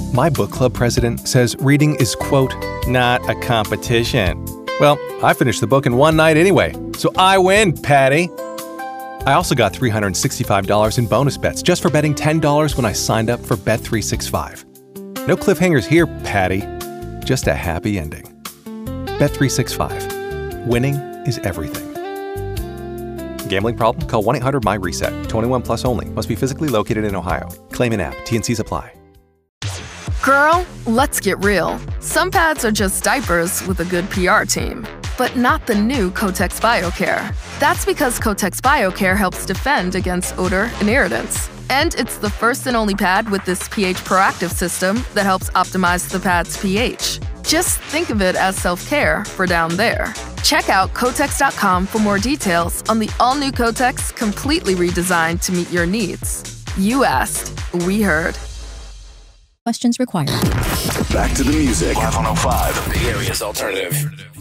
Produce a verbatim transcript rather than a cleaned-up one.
My book club president says reading is, quote, not a competition. Well, I finished the book in one night anyway, so I win, Patty. I also got three hundred sixty-five dollars in bonus bets just for betting ten dollars when I signed up for Bet three sixty-five. No cliffhangers here, Patty. Just a happy ending. Bet three sixty-five. Winning is everything. Gambling problem? Call one eight hundred M Y reset. twenty-one plus only. Must be physically located in Ohio. Claim in app. T N Cs apply. Girl, let's get real. Some pads are just diapers with a good P R team, but not the new Kotex BioCare. That's because Kotex BioCare helps defend against odor and irritants. And it's the first and only pad with this pH proactive system that helps optimize the pad's pH. Just think of it as self-care for down there. Check out Kotex dot com for more details on the all-new Kotex, completely redesigned to meet your needs. You asked, we heard. Questions required. Back to the music. five oh five, the Bay Area's alternative.